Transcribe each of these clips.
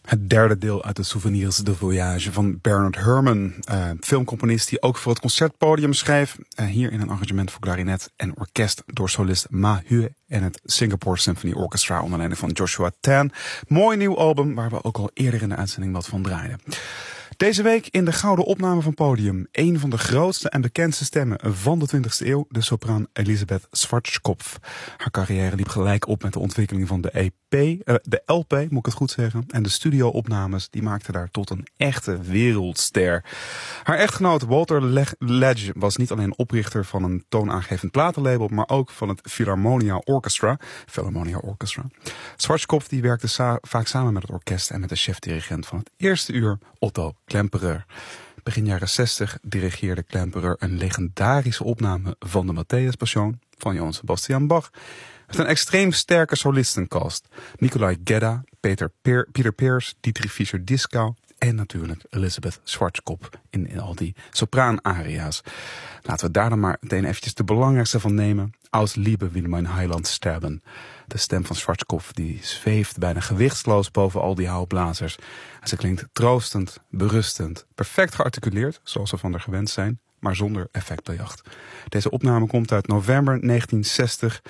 Het derde deel uit de Souvenirs de Voyage van Bernard Herrmann. Filmcomponist die ook voor het concertpodium schreef. Hier in een arrangement voor klarinet en orkest door solist Ma Hue en het Singapore Symphony Orchestra onder leiding van Joshua Tan. Mooi nieuw album waar we ook al eerder in de uitzending wat van draaiden. Deze week in de gouden opname van Podium. Een van de grootste en bekendste stemmen van de 20e eeuw. De sopraan Elisabeth Schwarzkopf. Haar carrière liep gelijk op met de ontwikkeling van de de LP, moet ik het goed zeggen. En de studio-opnames die maakten haar tot een echte wereldster. Haar echtgenoot Walter Ledge was niet alleen oprichter van een toonaangevend platenlabel, maar ook van het Philharmonia Orchestra. Schwarzkopf die werkte vaak samen met het orkest en met de chef-dirigent van het eerste uur, Otto Klemperer. Begin jaren 60 dirigeerde Klemperer een legendarische opname van de Matthäus-passion van Johann Sebastian Bach. Met een extreem sterke solistencast. Nikolai Gedda, Peter Pears, Dietrich Fischer-Dieskau en natuurlijk Elisabeth Schwarzkopf in al die sopraan-aria's. Laten we daar dan maar meteen eventjes de belangrijkste van nemen. Aus Liebe will mein Heiland sterben. De stem van Schwarzkopf die zweeft bijna gewichtsloos boven al die houtblazers. En ze klinkt troostend, berustend, perfect gearticuleerd, zoals we van haar gewend zijn, maar zonder effectbejacht. Deze opname komt uit november 1960.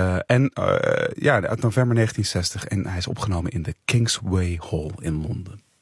Uit november 1960 en hij is opgenomen in de Kingsway Hall in Londen.